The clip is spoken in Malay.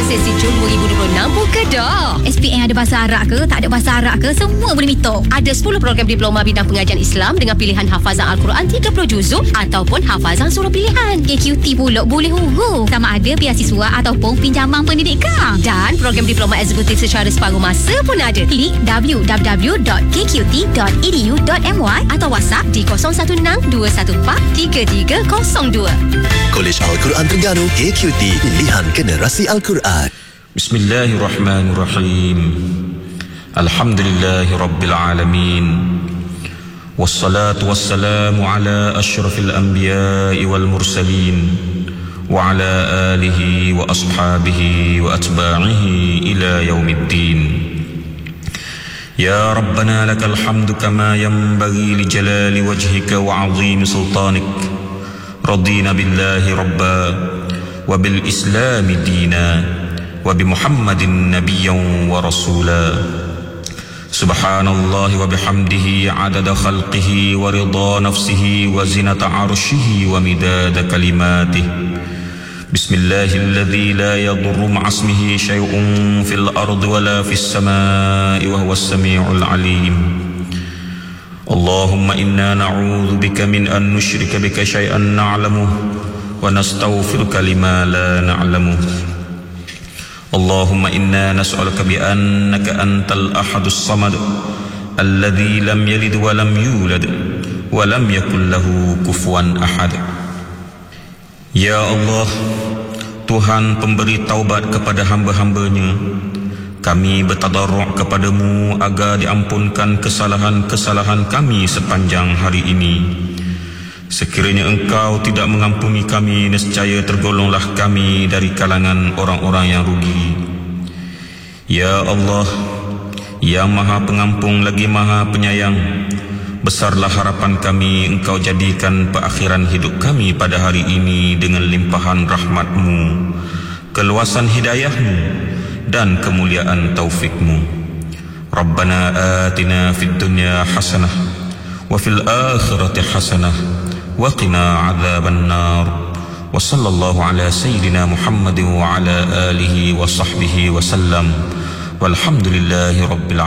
sesi Jun 2026 buka dah. SPM ada bahasa Arab ke, tak ada bahasa Arab ke, semua boleh mitok. Ada 10 program diploma bidang pengajian Islam dengan pilihan hafazan Al-Quran 30 juzuk ataupun hafazan surah pilihan. KQT pula boleh huru sama ada beasiswa ataupun pinjaman pendidikan. Dan program diploma eksekutif secara separuh masa pun ada. Klik www.kqt.edu.my atau WhatsApp di 0162143302. Kolej Al-Quran Terengganu KQT, pilihan generasi Al-Quran. Bismillahirrahmanirrahim. Alhamdulillahi Rabbil Alamin. Wassalatu wassalamu ala ashrafil anbiya'i wal mursalin wa ala alihi wa ashabihi wa atba'ihi ila yaumiddin. Ya Rabbana lakal hamdu kama yanbaghi li jalali wajhika wa 'azimi sultanik. Radina billahi rabba wa bil islami dina wa bi Muhammadin nabiyyan wa rasula. Subhanallah wa bihamdihi adada khalqihi wa ridha nafsihi wa zinata arshihi wa midada kalimatihi. Bismillahilladzi la yadurru ma'asmihi syai'un fil ardi wa la fis samai wa huwas sami'ul alim. Allahumma inna na'udzu bika min an nusyrika bika syai'an na'lamuhu wa nastaghfiruka lima la na'lamuhu. Allahumma inna nas'aluka bi annaka antal ahadus samad alladzi lam yalid wa lam yulad wa lam yakul lahu kufuwan ahad. Ya Allah, Tuhan pemberi taubat kepada hamba-hamba-Nya, kami bertadarruk kepadamu agar diampunkan kesalahan-kesalahan kami sepanjang hari ini. Sekiranya Engkau tidak mengampuni kami, nescaya tergolonglah kami dari kalangan orang-orang yang rugi. Ya Allah, yang Maha Pengampun lagi Maha Penyayang, besarlah harapan kami Engkau jadikan perakhiran hidup kami pada hari ini dengan limpahan rahmat-Mu, keluasan hidayah-Mu dan kemuliaan taufik-Mu. Rabbana atina fid dunya hasanah wa fil akhirati hasanah wa qina adzaban nar. Wa sallallahu ala sayyidina Muhammadin wa ala alihi wa sahbihi wa sallam. Walhamdulillahi rabbil